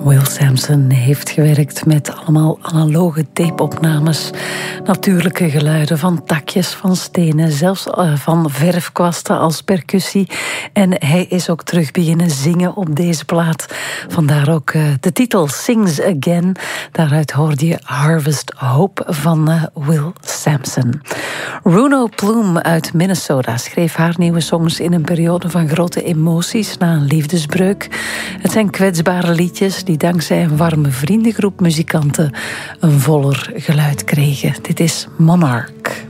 Will Sampson heeft gewerkt met allemaal analoge tapeopnames. Natuurlijke geluiden van takjes, van stenen, zelfs van verfkwasten als percussie. En hij is ook terug beginnen zingen op deze plaat. Vandaar ook de titel Sings Again. Daaruit hoorde je Harvest Hope van Will Sampson. Runo Plume uit Minnesota schreef haar nieuwe songs in een periode van grote emoties na een liefdesbreuk. Het zijn kwetsbare liedjes die dankzij een warme vriendengroep muzikanten een voller geluid kregen. Dit is Monarch.